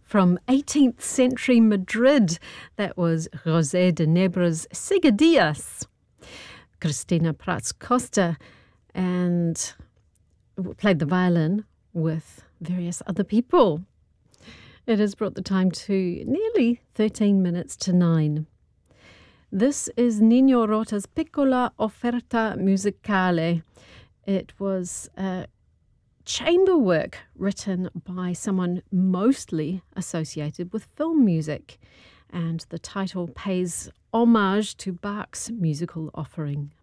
from 18th century Madrid. That was José de Nebra's Seguidillas. Cristina Prats Costa and played the violin with various other people. It has brought the time to nearly 13 minutes to 9. This is Nino Rota's Piccola Offerta Musicale. It was chamber work written by someone mostly associated with film music, and the title pays homage to Bach's musical offering